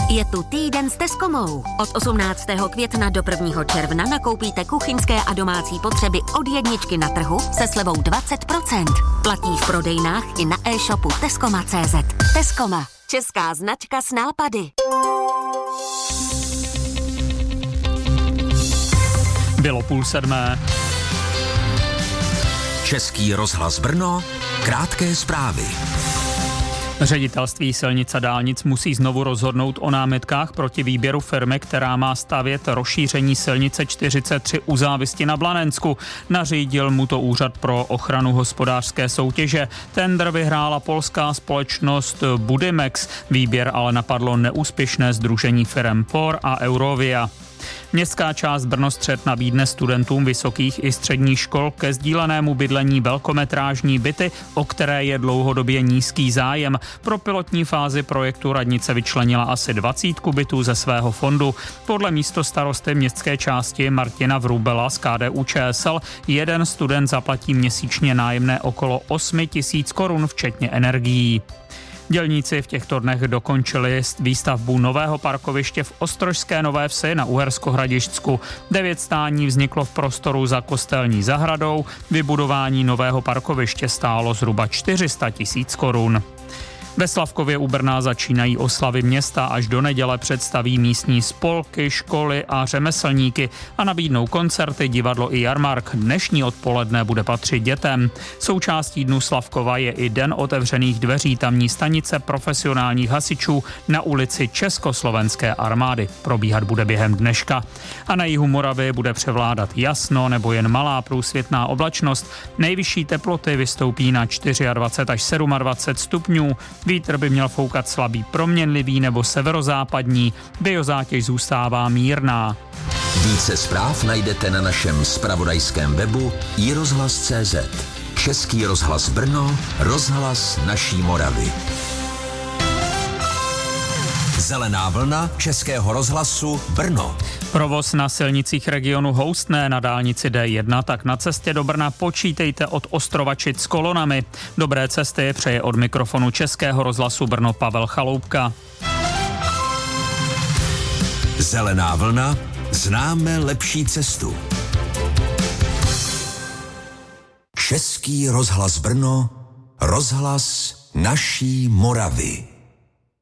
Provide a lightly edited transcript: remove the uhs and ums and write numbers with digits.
Je tu týden s Tescomou. Od 18. května do 1. června nakoupíte kuchyňské a domácí potřeby od jedničky na trhu se slevou 20%. Platí v prodejnách i na e-shopu Tescoma.cz. Tescoma. Česká značka s nápady. Bylo 6:30. Český rozhlas Brno, krátké zprávy. Ředitelství silnic a dálnic musí znovu rozhodnout o námitkách proti výběru firmy, která má stavět rozšíření silnice 43 u Závisti na Blanensku. Nařídil mu to Úřad pro ochranu hospodářské soutěže. Tendr vyhrála polská společnost Budimex. Výběr ale napadlo neúspěšné sdružení firem POR a Eurovia. Městská část Brnostřed nabídne studentům vysokých i středních škol ke sdílenému bydlení velkometrážní byty, o které je dlouhodobě nízký zájem. Pro pilotní fázi projektu radnice vyčlenila asi 20 bytů ze svého fondu. Podle místostarosty městské části Martina Vrubela z KDU-ČSL jeden student zaplatí měsíčně nájemné okolo 8 000 korun včetně energií. Dělníci v těchto dnech dokončili výstavbu nového parkoviště v Ostrožské Nové Vsi na Uhersko-Hradišťsku. 9 stání vzniklo v prostoru za kostelní zahradou. Vybudování nového parkoviště stálo zhruba 400 000 korun. Ve Slavkově u Brna začínají oslavy města, až do neděle představí místní spolky, školy a řemeslníky a nabídnou koncerty, divadlo i jarmark. Dnešní odpoledne bude patřit dětem. Součástí dnu Slavkova je i den otevřených dveří tamní stanice profesionálních hasičů na ulici Československé armády. Probíhat bude během dneška. A na jihu Moravy bude převládat jasno nebo jen malá průsvitná oblačnost. Nejvyšší teploty vystoupí na 24 až 27 stupňů. Vítr by měl foukat slabý proměnlivý nebo severozápadní, biozátěž zůstává mírná. Více zpráv najdete na našem zpravodajském webu iRozhlas.cz. Český rozhlas Brno, rozhlas naší Moravy. Zelená vlna Českého rozhlasu Brno. Provoz na silnicích regionu Houstné na dálnici D1, tak na cestě do Brna počítejte od Ostrovačic s kolonami. Dobré cesty přeje od mikrofonu Českého rozhlasu Brno Pavel Chaloupka. Zelená vlna, známe lepší cestu. Český rozhlas Brno, rozhlas naší Moravy.